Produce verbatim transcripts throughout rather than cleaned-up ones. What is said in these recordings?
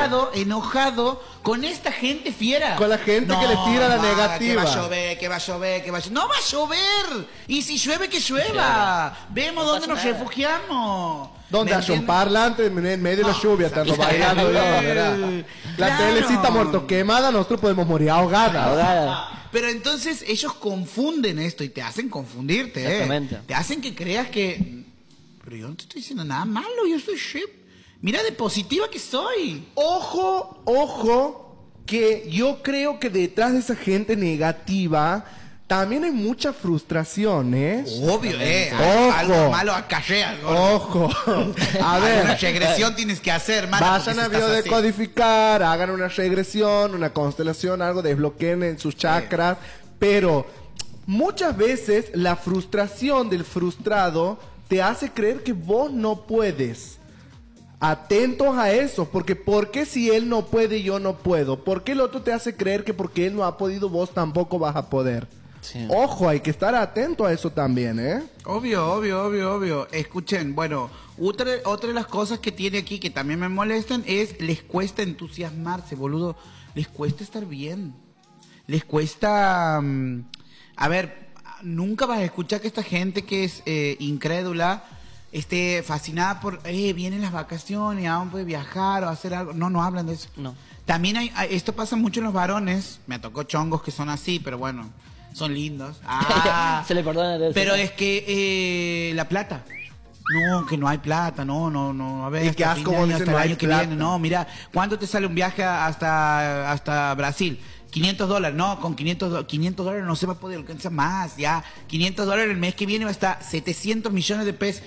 enojado, enojado con esta gente fiera. Con la gente no, que le tira la va, negativa. Que va a llover, que va a llover, que va a llover. No va a llover. Y si llueve, que llueva. Vemos no dónde nos nada. refugiamos. Donde hay un parlante en medio de la lluvia, estando bailando. ¿verdad? La Claro. telecita muerto quemada, nosotros podemos morir ahogadas. Ahogada. Pero entonces ellos confunden esto y te hacen confundirte, Exactamente. ¿eh? Te hacen que creas que... Pero yo no te estoy diciendo nada malo, yo soy chef. Mira de positiva que soy. Ojo, ojo, que yo creo que detrás de esa gente negativa también hay mucha frustración, ¿eh? Obvio, ¿eh? Ojo. Algo malo acarrea. Ojo. A ver. Una regresión tienes que hacer, mano. Vayan a biodecodificar, hagan una regresión, una constelación, algo, desbloqueen en sus chakras. Pero muchas veces la frustración del frustrado te hace creer que vos no puedes. Atentos a eso, porque ¿por qué si él no puede yo no puedo? ¿Por qué el otro te hace creer que porque él no ha podido vos tampoco vas a poder? Sí. Ojo, hay que estar atento a eso también, ¿eh? Obvio, obvio, obvio, obvio. Escuchen, bueno, otra, otra de las cosas que tiene aquí que también me molestan es les cuesta entusiasmarse, boludo. Les cuesta estar bien. Les cuesta... um, a ver, nunca vas a escuchar que esta gente que es eh, incrédula esté fascinada por, eh, vienen las vacaciones, aún puede viajar o hacer algo. No, no hablan de eso. No. También hay, hay- esto pasa mucho en los varones. Me tocó chongos que son así, pero bueno, son lindos. Ah, Se le perdona de eso. pero es que eh, la plata. No, que no hay plata, no, no, no. A ver, Y hasta qué asco fin de cuando año, dicen, hasta no el hay año que plata. viene. No, mira, ¿cuánto te sale un viaje hasta, hasta Brasil? quinientos dólares, no, con quinientos, do- quinientos dólares no se va a poder alcanzar más, ya. quinientos dólares el mes que viene va a estar setecientos millones de pesos.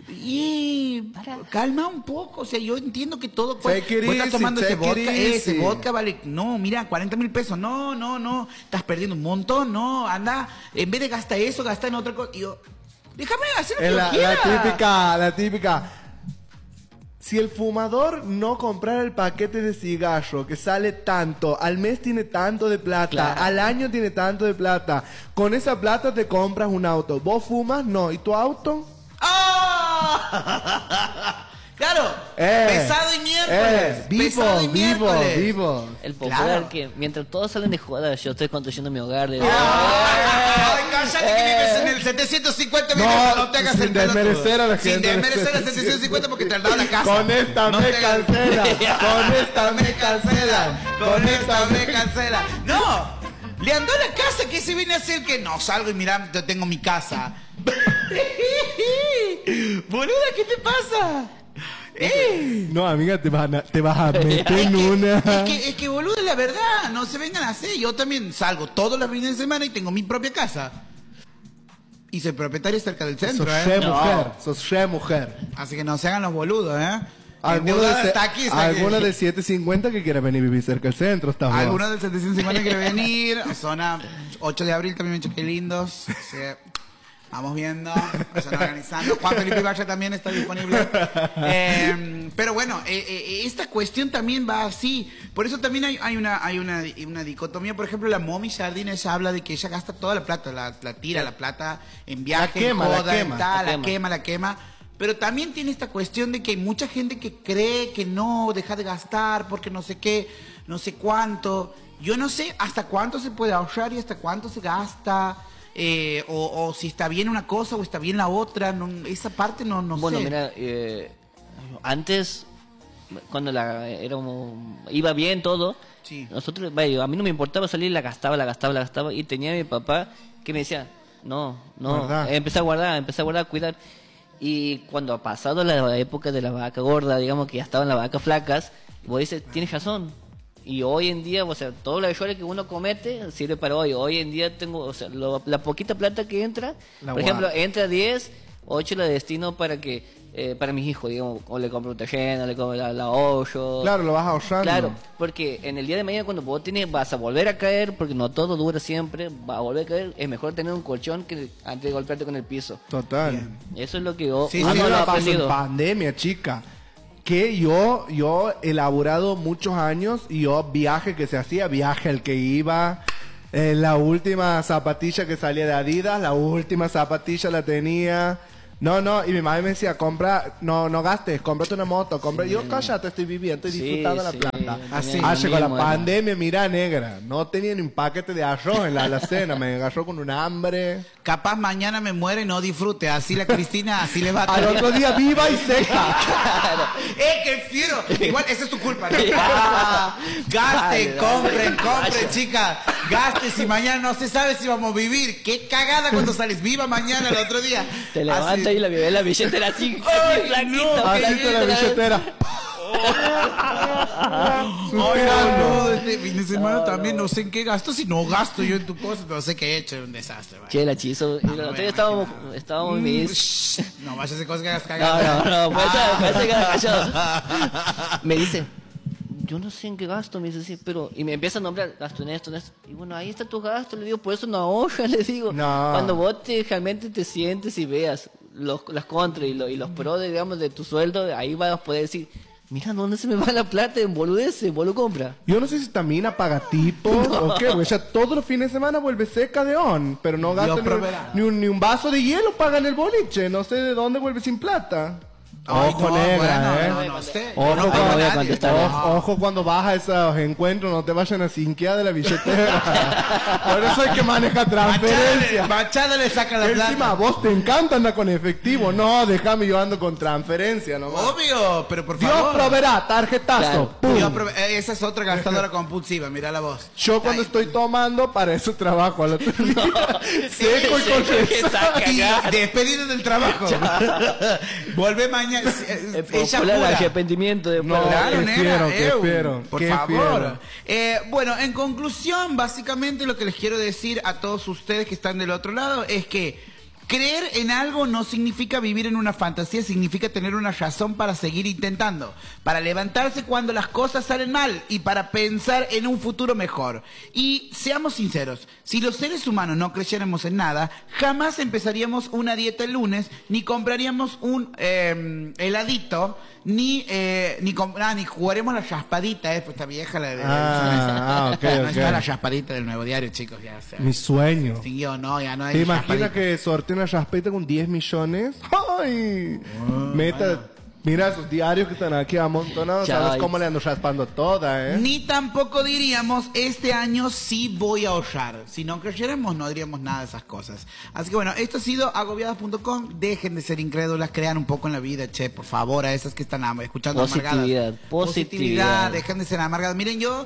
Y calma un poco, o sea, yo entiendo que todo cuesta. Take it Vos estás easy, tomando ese take it vodka, ese easy. vodka vale, no, mira, cuarenta mil pesos, no, no, no, estás perdiendo un montón, no, anda, en vez de gastar eso, gasta en otra cosa. Y yo, déjame hacer lo que Es yo la, quiera. la típica, la típica. Si el fumador no comprara el paquete de cigarro que sale tanto, al mes tiene tanto de plata, Claro. al año tiene tanto de plata, con esa plata te compras un auto. ¿Vos fumas? No. ¿Y tu auto? ¡Ah! Claro, Eh, pesado y miércoles. eh, vivo, pesado y vivo, miércoles. vivo. El popular Claro. que mientras todos salen de joda, yo estoy construyendo mi hogar. De... Ay, cállate que vives en el setecientos cincuenta No, minutos, no te hagas sin el pelotudo. desmerecer a la Sin gente del desmerecer a setecientos cincuenta porque te han dado la casa. Con esta No me te hagas- cancela, con esta me cancela, con esta me cancela. No, le andó la casa, que se viene a hacer que no salgo y mira, yo tengo mi casa. Boluda, ¿qué te pasa? ¡Eh! No, amiga, te vas a, te vas a meter en una. Es que, es que, boludo, es la verdad, no se vengan a hacer. Yo también salgo todos los fines de semana y tengo mi propia casa. Y soy propietario cerca del centro, Sos ¿eh? re No. mujer, sos re mujer. Así que no se hagan los boludos, ¿eh? Alguno Endeudada de, está aquí, está aquí. alguno de setecientos cincuenta que quiera venir a vivir cerca del centro, está bueno. Algunos del setecientos cincuenta quiere venir. Zona ocho de abril también me choqué lindos. Así que vamos viendo, están organizando. Juan Felipe Valle también está disponible. Eh, pero bueno, eh, eh, esta cuestión también va así. Por eso también hay, hay, una, hay una, una dicotomía. Por ejemplo, la Momi Jardine, ella habla de que ella gasta toda la plata, la, la tira la plata en viaje, La quema, en la joda, en quema. tal, La la quema. quema, la quema. Pero también tiene esta cuestión de que hay mucha gente que cree que no, deja de gastar porque no sé qué, no sé cuánto. Yo no sé hasta cuánto se puede ahorrar y hasta cuánto se gasta. Eh, o, o si está bien una cosa o está bien la otra. No, esa parte no, no Bueno, sé. mira, eh, antes, cuando la, era como- iba bien todo, Sí. nosotros, vaya, a mí no me importaba salir, la gastaba, la gastaba, la gastaba, y tenía a mi papá que me decía, no, no, Guardá. eh, empecé a guardar, empecé a guardar, a cuidar. Y cuando ha pasado la época de la vaca gorda, digamos que ya estaban las vacas flacas, vos dices, tienes razón. Y hoy en día, o sea, todo los errores que uno comete sirve para hoy. Hoy en día tengo, o sea, lo- la poquita plata que entra, La por ejemplo, guardo. entra diez, ocho la destino para que, eh, para mis hijos, digamos, o le compro un terreno, le compro la, la hoyo. Claro, lo vas ahorrando. Claro, porque en el día de mañana cuando vos tienes, vas a volver a caer, porque no todo dura siempre, va a volver a caer, es mejor tener un colchón que antes de golpearte con el piso. Total. Eso es lo que yo, Sí, A uno mí lo me ha pasó en aprendido. pandemia, chica. Que yo, yo he elaborado muchos años y yo viaje que se hacía, viaje al que iba. Eh, la última zapatilla que salía de Adidas, la última zapatilla la tenía. No, no, y mi madre me decía, compra, no, no gastes, cómprate una moto, compra. Sí. Yo, cállate, estoy viviendo, estoy Sí, disfrutando sí, la plata. Así. Ah, llegó la mismo, pandemia, mira, negra. No tenía ni un paquete de arroz en la alacena, me agarró con un hambre. Capaz mañana me muere y no disfrute. Así la Cristina, así le va a Al caer. otro día viva y seca. ¡Eh, qué fiero! Igual, esa es tu culpa, ¿no? Ah, gasten, Dale, compren, dale. compren, chicas. Gasten, si mañana no se sabe si vamos a vivir. ¡Qué cagada cuando sales! ¡Viva mañana el otro día! Te levantas Así. y la bebé la billetera así, Ay, así flaquita, no, Así flaquita, te la billetera. Oiga, no, este fin de semana también no sé en qué gasto, si no gasto yo en tu cosa, pero sé que he hecho un desastre. vaya. Che, la chizo. Y el otro día estábamos, estábamos en Mm, mi... shh, no vayas a hacer cosas que hagas No, cagada. no, no, puede ser, Ah. puede ser que haga callado. Me dice, yo no sé en qué gasto, me dice, sí, pero... Y me empieza a nombrar, gasto en esto, en esto. Y bueno, ahí está tu gasto, le digo, por eso no ahorras, le digo. No. Cuando vos te, realmente te sientes y veas los, las contras y, lo- y los pros, de, digamos, de tu sueldo, ahí vas a poder decir, mira, ¿dónde se me va la plata en boludeces? Vos lo compras. Yo no sé si también paga tipos o qué, porque ella todos los fines de semana vuelve seca de on, pero no gasta Dios ni un, proveerá. ni, un, ni un vaso de hielo paga en el boliche, no sé de dónde vuelve sin plata. Ay, Ojo, no, negra, bueno, ¿eh? no, no sé. Ojo, No, cuando- nadie. contestar. Ojo, ojo cuando vas a esos encuentros, no te vayan a cinquear de la billetera. Por eso hay que manejar transferencia. Machada, Machada le saca la plata. Encima, a vos te encanta andar con efectivo. No, déjame yo ando con transferencia nomás. Obvio, pero por Dios favor. proveerá, tarjetazo. Claro. ¡Pum! Dios prove- eh, esa es otra gastadora compulsiva, mira la voz. Yo cuando Ay, estoy tomando, para eso trabajo al otro día. Seco y con que saca y ganas. despedido del trabajo. Vuelve mañana. eh, El Ella popular pura. arrepentimiento después. No, Claro, qué nena, fiero, qué eu, fiero, por qué favor. fiero. Eh, bueno, en conclusión, básicamente lo que les quiero decir a todos ustedes que están del otro lado es que creer en algo no significa vivir en una fantasía, significa tener una razón para seguir intentando, para levantarse cuando las cosas salen mal y para pensar en un futuro mejor. Y seamos sinceros, si los seres humanos no creyéramos en nada, jamás empezaríamos una dieta el lunes, ni compraríamos un eh, heladito, ni eh, ni, com- ah, ni jugaremos la raspadita, eh, pues esta vieja la de... Ah, ah, ok, no ok. está la raspadita del Nuevo Diario, chicos, ya se Mi sueño. extinguió, no, ya no hay ¿Te imaginas raspadita. que sortee una raspeta con diez millones? ¡Ay! Meta, mira esos diarios que están aquí amontonados. Chai. ¿Sabes cómo le ando raspando toda, eh? Ni tampoco diríamos, este año sí voy a ahorrar. Si no creyéramos, no diríamos nada de esas cosas. Así que bueno, esto ha sido agobiadas punto com. Dejen de ser incrédulas, crean un poco en la vida, che, por favor, a esas que están am- escuchando Positividad, amargadas. positividad. Dejen de ser amargadas. Miren, yo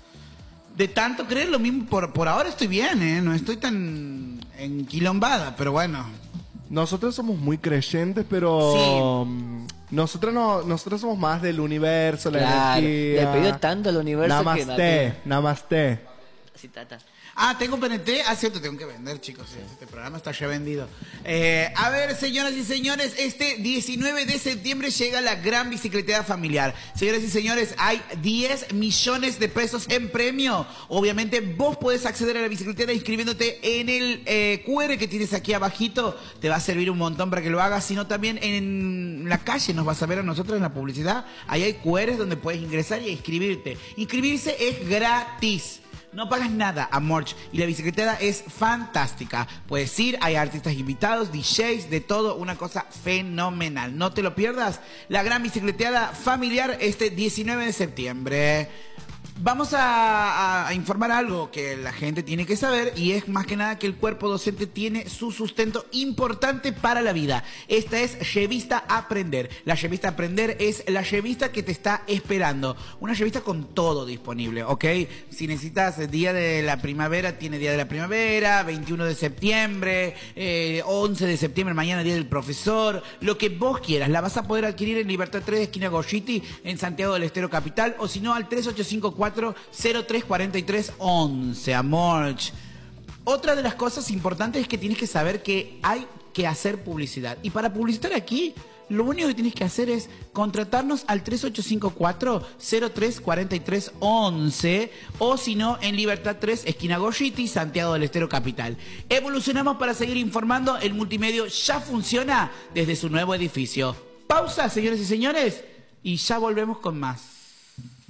de tanto creer lo mismo, por, por ahora estoy bien, ¿eh? No estoy tan enquilombada, pero bueno. Nosotros somos muy creyentes, pero... mm, Nosotros no, nosotros somos más del universo, la Claro, energía. le pidió tanto al universo que Namaste, no tiene. namaste. Así, tata. Ah, tengo P N T. Ah, cierto, tengo que vender, chicos. Este programa está ya vendido. Eh, a ver, señoras y señores, este diecinueve de septiembre llega la gran bicicleteada familiar. Señoras y señores, hay diez millones de pesos en premio. Obviamente, vos podés acceder a la bicicleteada inscribiéndote en el eh, Q R que tienes aquí abajito. Te va a servir un montón para que lo hagas, sino también en la calle nos vas a ver a nosotros en la publicidad. Ahí hay Q Rs donde puedes ingresar y inscribirte. Inscribirse es gratis. No pagas nada a Morch y la bicicleteada es fantástica. Puedes ir, hay artistas invitados, D Js, de todo, una cosa fenomenal. No te lo pierdas, la gran bicicleteada familiar este diecinueve de septiembre. Vamos a, a- a informar algo que la gente tiene que saber y es más que nada que el cuerpo docente tiene su sustento importante para la vida. Esta es Revista Aprender. La Revista Aprender es la revista que te está esperando. Una revista con todo disponible, ¿ok? Si necesitas Día de la Primavera, tiene Día de la Primavera, veintiuno de septiembre, eh, once de septiembre, mañana Día del Profesor, lo que vos quieras. La vas a poder adquirir en Libertad tres, esquina Goyiti, en Santiago del Estero Capital, o si no al tres ocho cinco cuatro cero tres cuatro tres once, amor. Otra de las cosas importantes es que tienes que saber que hay que hacer publicidad. Y para publicitar aquí, lo único que tienes que hacer es contratarnos al tres ocho cinco cuatro cero tres cuatro tres once o si no en Libertad tres, esquina Goyiti, Santiago del Estero Capital. Evolucionamos para seguir informando. El multimedio ya funciona desde su nuevo edificio. Pausa, señores y señores, y ya volvemos con más.